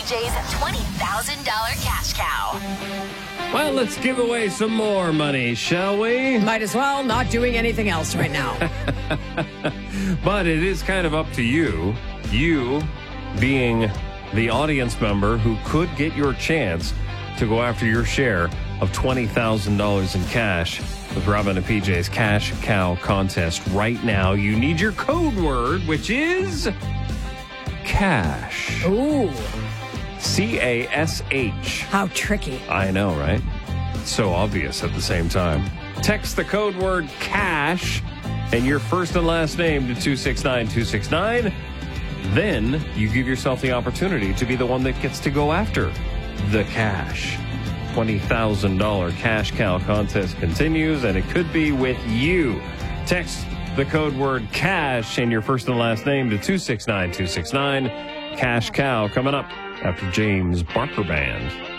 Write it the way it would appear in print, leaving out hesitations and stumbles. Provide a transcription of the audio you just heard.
PJ's $20,000 cash cow. Well, let's give away some more money, shall we? Might as well, not doing anything else right now. But it is kind of up to you. You being the audience member who could get your chance to go after your share of $20,000 in cash with Robin and PJ's Cash Cow contest. Right now, you need your code word, which is cash. Ooh. C-A-S-H. How tricky. I know, right? So obvious at the same time. Text the code word cash and your first and last name to 269-269. Then you give yourself the opportunity to be the one that gets to go after the cash. $20,000 Cash Cow contest continues, and it could be with you. Text the code word cash and your first and last name to 269-269. Cash Cow coming up after James Barker Band.